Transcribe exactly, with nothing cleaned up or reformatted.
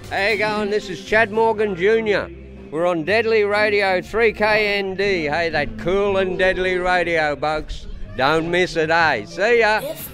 How you going? This is Chad Morgan Junior We're on Deadly Radio three K N D. Hey, that cool and deadly radio, bugs. Don't miss it, eh? See ya.